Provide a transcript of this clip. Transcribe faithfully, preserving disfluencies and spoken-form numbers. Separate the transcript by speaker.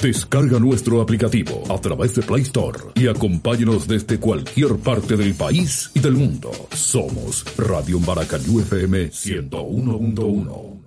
Speaker 1: Descarga nuestro aplicativo a través de Play Store y acompáñanos desde cualquier parte del país y del mundo. Somos Radio Maracayú F M ciento uno punto uno.